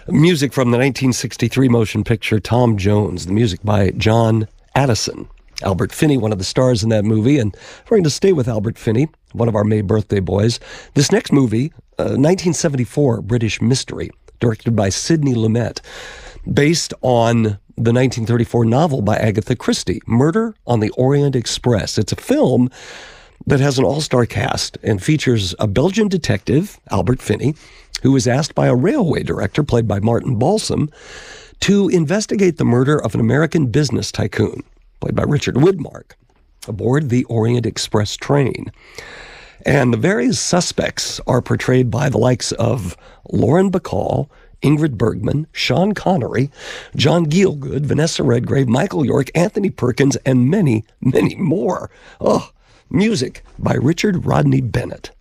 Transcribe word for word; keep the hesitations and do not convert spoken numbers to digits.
Music from the nineteen sixty-three motion picture Tom Jones, the music by John Addison. Albert Finney, one of the stars in that movie, and we're going to stay with Albert Finney, one of our May birthday boys. This next movie, uh, nineteen seventy-four, British Mystery, directed by Sidney Lumet, based on the nineteen thirty-four novel by Agatha Christie, Murder on the Orient Express. It's a film that has an all-star cast and features a Belgian detective, Albert Finney, who was asked by a railway director, played by Martin Balsam, to investigate the murder of an American business tycoon, played by Richard Widmark, aboard the Orient Express train. And the various suspects are portrayed by the likes of Lauren Bacall, Ingrid Bergman, Sean Connery, John Gielgud, Vanessa Redgrave, Michael York, Anthony Perkins, and many, many more. Oh, music by Richard Rodney Bennett.